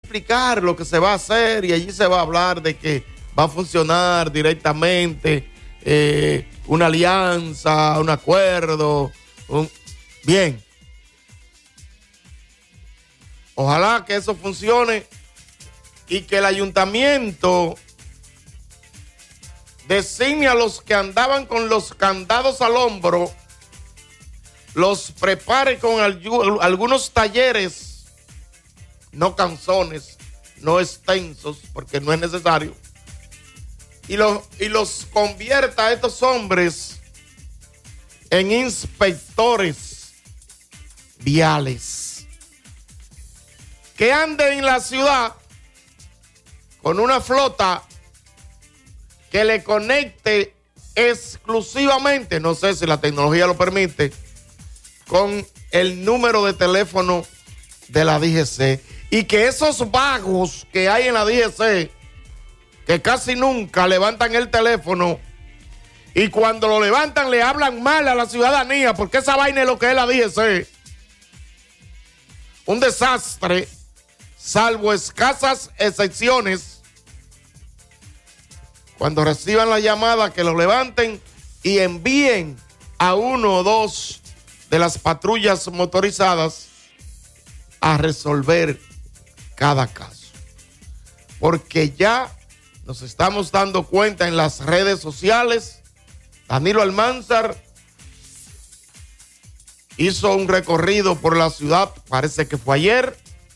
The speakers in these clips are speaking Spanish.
explicar lo que se va a hacer y allí se va a hablar de que va a funcionar directamente una alianza, un acuerdo. Bien. Ojalá que eso funcione y que el ayuntamiento designe a los que andaban con los candados al hombro, los prepare con algunos talleres, no canzones, no extensos, porque no es necesario, y los convierta a estos hombres en inspectores viales, que anden en la ciudad con una flota que le conecte exclusivamente, no sé si la tecnología lo permite, con el número de teléfono de la DGC, y que esos vagos que hay en la DGC, que casi nunca levantan el teléfono, y cuando lo levantan le hablan mal a la ciudadanía, porque esa vaina es lo que es la DGC, un desastre, salvo escasas excepciones. Cuando reciban la llamada, que lo levanten y envíen a uno o dos de las patrullas motorizadas a resolver cada caso. Porque ya nos estamos dando cuenta en las redes sociales. Danilo Almanzar hizo un recorrido por la ciudad, parece que fue ayer,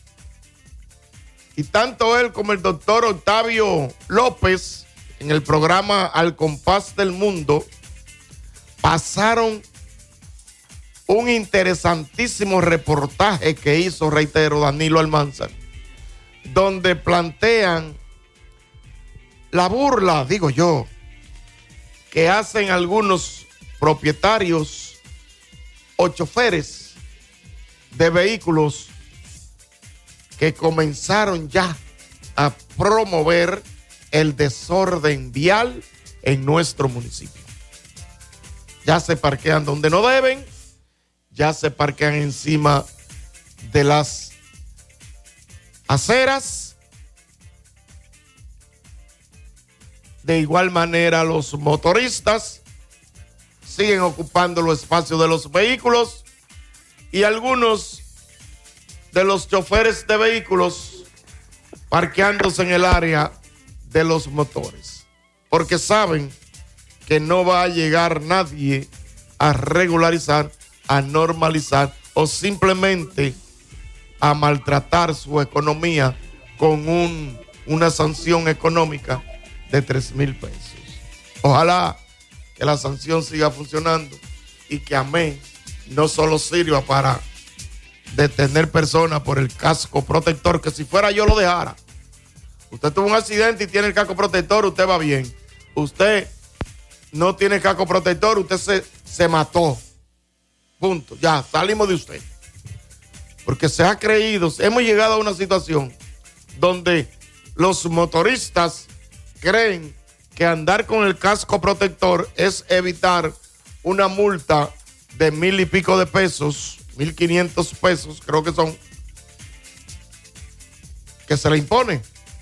y tanto él como el doctor Octavio López, en el programa Al Compás del Mundo, pasaron un interesantísimo reportaje que hizo, reitero, Danilo Almanzar, donde plantean la burla, digo yo, que hacen algunos propietarios o choferes de vehículos que comenzaron ya a promover el desorden vial en nuestro municipio. Ya se parquean donde no deben, ya se parquean encima de las aceras. De igual manera, los motoristas siguen ocupando los espacios de los vehículos, y algunos de los choferes de vehículos parqueándose en el área de los motores, porque saben que no va a llegar nadie a regularizar, a normalizar o simplemente a maltratar su economía con una sanción económica de 3,000 pesos. Ojalá que la sanción siga funcionando y que amén no solo sirva para detener personas por el casco protector, que si fuera yo lo dejara. Usted tuvo un accidente y tiene el casco protector, usted va bien. Usted no tiene casco protector, usted se mató. Punto. Ya, salimos de usted. Porque se ha creído, hemos llegado a una situación donde los motoristas creen que andar con el casco protector es evitar una multa de 1,000 y pico de pesos, 1,500 pesos, creo que son, que se le impone.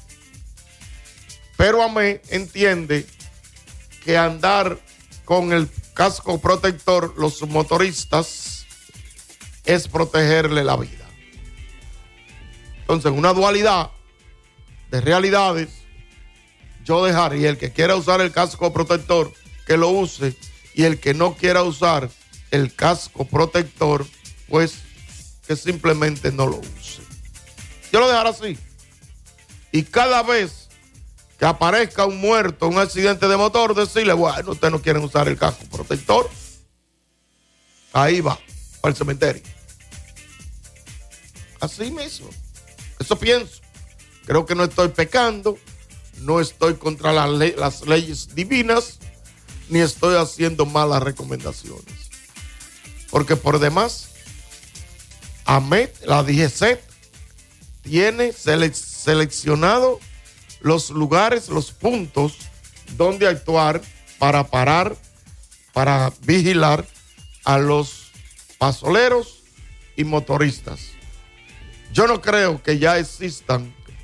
Pero AME entiende que andar con el casco protector, los motoristas, es protegerle la vida. Entonces, una dualidad de realidades, yo dejaría el que quiera usar el casco protector que lo use, y el que no quiera usar el casco protector, pues que simplemente no lo use. Yo lo dejaré así. Y cada vez que aparezca un muerto, un accidente de motor, decirle, bueno, ustedes no quieren usar el casco protector, ahí va, para el cementerio. Así mismo. Eso pienso. Creo que no estoy pecando, no estoy contra las leyes divinas, ni estoy haciendo malas recomendaciones. Porque por demás, AMET, la DGC, tiene seleccionado los lugares, los puntos donde actuar para parar, para vigilar a los pasoleros y motoristas. Yo no creo que ya existan